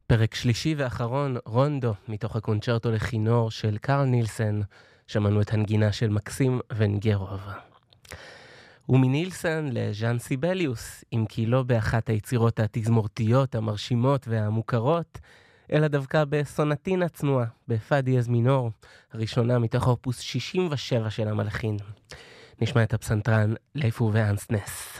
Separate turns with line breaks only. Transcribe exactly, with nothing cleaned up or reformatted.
פרק שלישי ואחרון, רונדו, מתוך הקונצ'רטו לכינור של קרל נילסן, שמענו את הנגינה של מקסים ונגרוב. ומנילסן לז'אן סיבליוס, אם כי לא באחת היצירות התזמורתיות, המרשימות והמוכרות, אלא דווקא בסונטינה צנועה, בפא דיאז מינור, הראשונה מתוך אופוס שישים ושבע של המלחין. נשמע את הפסנתרן לייפו ואנסנס.